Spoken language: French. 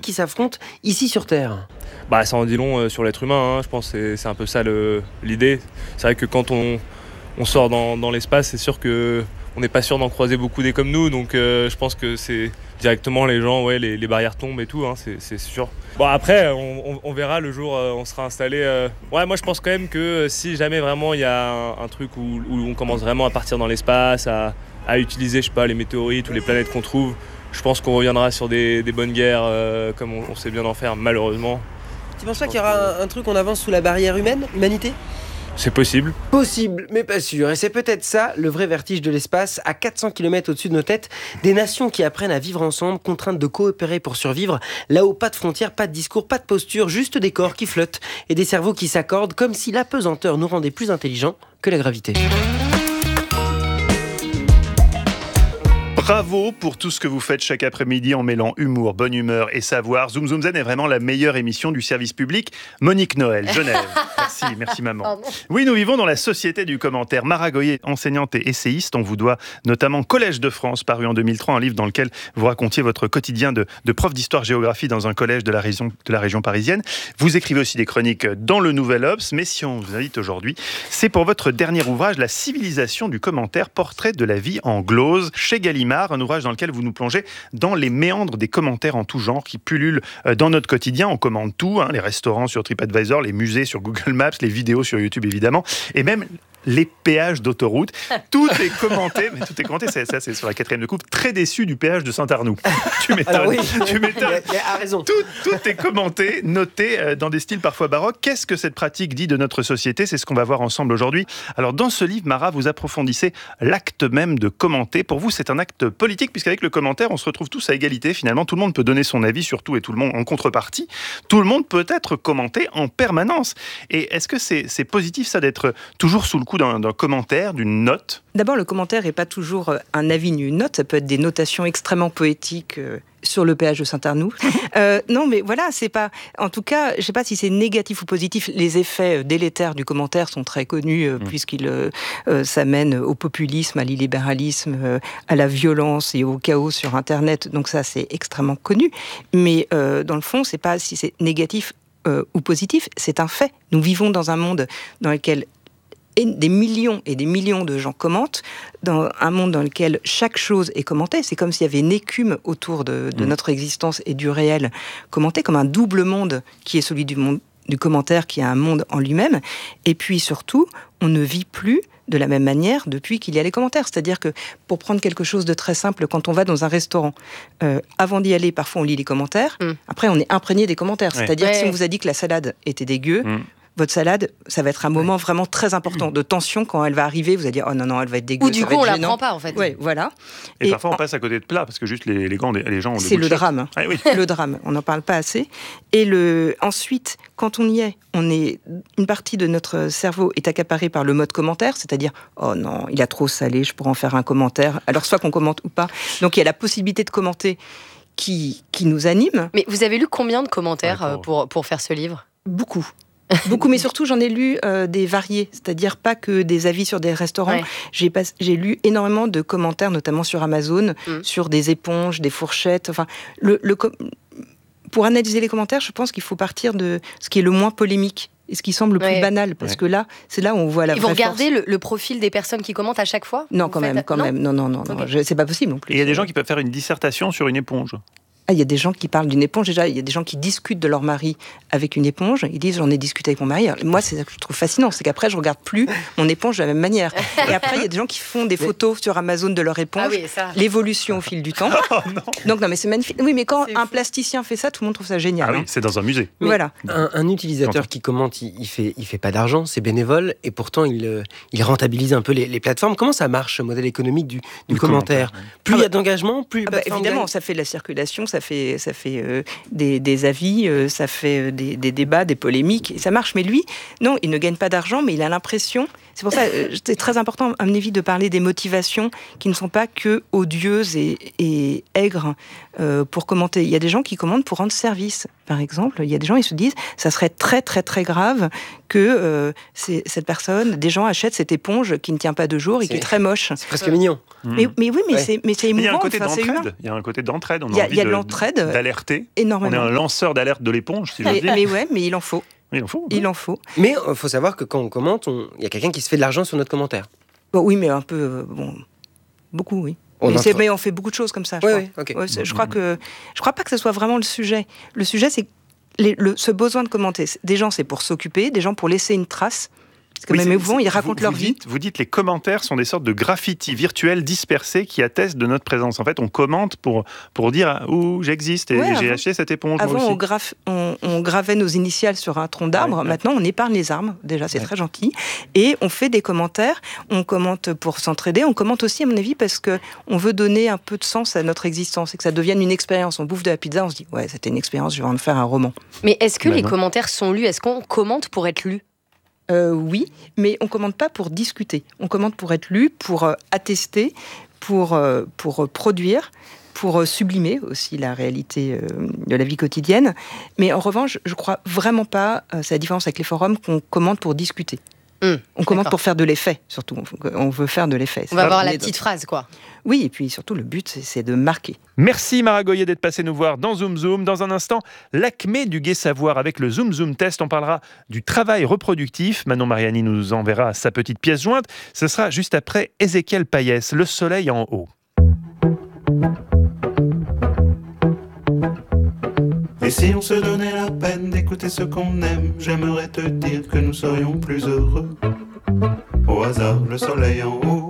qui s'affrontent ici sur Terre. Ça en dit long sur l'être humain, hein. Je pense que c'est un peu ça l'idée. C'est vrai que quand on sort dans l'espace, c'est sûr qu'on n'est pas sûr d'en croiser beaucoup des comme nous, donc je pense que c'est directement les gens, les barrières tombent et tout, hein, c'est sûr. Après, on verra le jour où on sera installé. Moi je pense quand même que si jamais vraiment il y a un truc où on commence vraiment à partir dans l'espace, à utiliser, je sais pas, les météorites ou les planètes qu'on trouve, je pense qu'on reviendra sur des bonnes guerres comme on sait bien en faire, malheureusement. Tu penses pas qu'il y aura un truc, on avance sous la barrière humanité ? C'est possible. Possible, mais pas sûr. Et c'est peut-être ça, le vrai vertige de l'espace, à 400 km au-dessus de nos têtes. Des nations qui apprennent à vivre ensemble, contraintes de coopérer pour survivre. Là-haut, pas de frontières, pas de discours, pas de posture, juste des corps qui flottent et des cerveaux qui s'accordent, comme si l'apesanteur nous rendait plus intelligents que la gravité. Bravo pour tout ce que vous faites chaque après-midi en mêlant humour, bonne humeur et savoir. Zoom Zoom Zen est vraiment la meilleure émission du service public. Monique Noël, Genève. Merci maman. Pardon. Oui, nous vivons dans la société du commentaire. Mara Goyer, enseignante et essayiste, on vous doit notamment Collège de France, paru en 2003, un livre dans lequel vous racontiez votre quotidien de prof d'histoire-géographie dans un collège de la région parisienne. Vous écrivez aussi des chroniques dans le Nouvel Obs, mais si on vous invite aujourd'hui, c'est pour votre dernier ouvrage, La civilisation du commentaire, portrait de la vie en glose, chez Gallimard. Un ouvrage dans lequel vous nous plongez dans les méandres des commentaires en tout genre qui pullulent dans notre quotidien. On commande tout, les restaurants sur TripAdvisor, les musées sur Google Maps, les vidéos sur YouTube évidemment, et même les péages d'autoroute. Tout est commenté, c'est sur la 4e de coupe. Très déçu du péage de Saint-Arnoux. Tu m'étonnes. Oui, tu m'étonnes. Il a raison. Tout est commenté, noté dans des styles parfois baroques. Qu'est-ce que cette pratique dit de notre société ? C'est ce qu'on va voir ensemble aujourd'hui. Alors dans ce livre, Mara, vous approfondissez l'acte même de commenter. Pour vous, c'est un acte politique, puisqu'avec le commentaire, on se retrouve tous à égalité. Finalement, tout le monde peut donner son avis sur tout et tout le monde en contrepartie. Tout le monde peut être commenté en permanence. Et est-ce que c'est positif, ça, d'être toujours sous le coup d'un commentaire, d'une note ? D'abord, le commentaire n'est pas toujours un avis ni une note. Ça peut être des notations extrêmement poétiques sur le péage de Saint-Arnoux. Non, mais voilà, c'est pas... En tout cas, je ne sais pas si c'est négatif ou positif. Les effets délétères du commentaire sont très connus, puisqu'ils s'amènent au populisme, à l'illibéralisme, à la violence et au chaos sur Internet. Donc ça, c'est extrêmement connu. Mais dans le fond, c'est pas si c'est négatif ou positif, c'est un fait. Nous vivons dans un monde dans lequel des millions et des millions de gens commentent, dans un monde dans lequel chaque chose est commentée. C'est comme s'il y avait une écume autour de notre existence et du réel commenté, comme un double monde qui est celui du monde du commentaire, qui est un monde en lui-même. Et puis surtout, on ne vit plus de la même manière depuis qu'il y a les commentaires. C'est-à-dire que, pour prendre quelque chose de très simple, quand on va dans un restaurant, avant d'y aller, parfois on lit les commentaires, après on est imprégné des commentaires. C'est-à-dire que si on vous a dit que la salade était dégueu, votre salade, ça va être un moment vraiment très important de tension quand elle va arriver. Vous allez dire, oh non, elle va être dégueu. Ou du coup, on la prend pas, en fait. Oui, voilà. Et parfois, on passe à côté de plats, parce que juste les gens ont le c'est goût de le chef. drame. Ah, oui. Le drame. On n'en parle pas assez. Et ensuite, quand on y est, une partie de notre cerveau est accaparée par le mode commentaire, c'est-à-dire, oh non, il a trop salé, je pourrais en faire un commentaire. Alors, soit qu'on commente ou pas. Donc, il y a la possibilité de commenter qui nous anime. Mais vous avez lu combien de commentaires pour faire ce livre ? Beaucoup, mais surtout j'en ai lu des variés, c'est-à-dire pas que des avis sur des restaurants. Ouais. J'ai lu énormément de commentaires, notamment sur Amazon, sur des éponges, des fourchettes. Enfin, pour analyser les commentaires, je pense qu'il faut partir de ce qui est le moins polémique et ce qui semble le plus banal, parce que là, c'est là où on voit la vraie force. Ils vont regarder le profil des personnes qui commentent à chaque fois ? Non, quand même. Non. Okay. C'est pas possible non plus. Et il y a des gens qui peuvent faire une dissertation sur une éponge. Il y a des gens qui parlent d'une éponge. Déjà, il y a des gens qui discutent de leur mari avec une éponge. Ils disent, j'en ai discuté avec mon mari. Moi, c'est ça que je trouve fascinant. C'est qu'après, je regarde plus mon éponge de la même manière. Et après, il y a des gens qui font des photos sur Amazon de leur éponge. L'évolution au fil du temps. Donc, non, mais c'est magnifique. Oui, mais quand un plasticien fait ça, tout le monde trouve ça génial. Ah oui, c'est dans un musée. Mais voilà. Un utilisateur qui commente, il fait pas d'argent, c'est bénévole. Et pourtant, il rentabilise un peu les plateformes. Comment ça marche, ce modèle économique du commentaire ? Plus il y a d'engagement, plus... évidemment, ça fait de la circulation, ça fait des avis, ça fait des débats, des polémiques, et ça marche. Mais lui, non, il ne gagne pas d'argent, mais il a l'impression, C'est pour ça, c'est très important, à mon avis, de parler des motivations qui ne sont pas que odieuses et aigres pour commenter. Il y a des gens qui commentent pour rendre service, par exemple. Il y a des gens, ils se disent, ça serait très, très, très grave que cette personne, des gens achètent cette éponge qui ne tient pas 2 jours et qui est très moche. C'est presque mignon. Mais oui, mais c'est émouvant. Il y a un côté c'est humain. d'entraide. Il y a un côté d'entraide. Il y a de l'entraide. D'alerter. Énormément. On est un lanceur d'alerte de l'éponge, si je veux dire. Mais il en faut. Il en faut. Mais il faut savoir que quand on commente, il y a quelqu'un qui se fait de l'argent sur notre commentaire. Bon, oui, mais un peu... beaucoup, oui. Mais on fait beaucoup de choses comme ça, je crois. Oui, okay. Je crois pas que ce soit vraiment le sujet. Le sujet, c'est ce besoin de commenter. Des gens, c'est pour s'occuper, des gens pour laisser une trace. Parce que même émouvant, ils racontent leur vie. Vous dites les commentaires sont des sortes de graffitis virtuels dispersés qui attestent de notre présence. En fait, on commente pour dire où j'existe et j'ai acheté cette éponge. Avant, on gravait nos initiales sur un tronc d'arbre. Ouais. Maintenant, on épargne les armes. Déjà, c'est très gentil. Et on fait des commentaires. On commente pour s'entraider. On commente aussi, à mon avis, parce qu'on veut donner un peu de sens à notre existence et que ça devienne une expérience. On bouffe de la pizza, on se dit ouais, c'était une expérience, je vais en faire un roman. Mais est-ce que les commentaires sont lus ? Est-ce qu'on commente pour être lu ? Oui, mais on ne commente pas pour discuter. On commente pour être lu, pour attester, pour produire, pour sublimer aussi la réalité de la vie quotidienne. Mais en revanche, je ne crois vraiment pas, c'est la différence avec les forums, qu'on commente pour discuter. On commente pour faire de l'effet, surtout. On veut faire de l'effet. On va avoir la petite phrase, quoi. Oui, et puis surtout, le but, c'est de marquer. Merci Mara Goyer d'être passée nous voir dans Zoom Zoom. Dans un instant, l'acmé du gai savoir avec le Zoom Zoom test. On parlera du travail reproductif. Manon Mariani nous enverra sa petite pièce jointe. Ce sera juste après Ézéchiel Payès, Le soleil en haut. Et si on se donnait la peine d'écouter ce qu'on aime, j'aimerais te dire que nous serions plus heureux. Au hasard, le soleil en haut.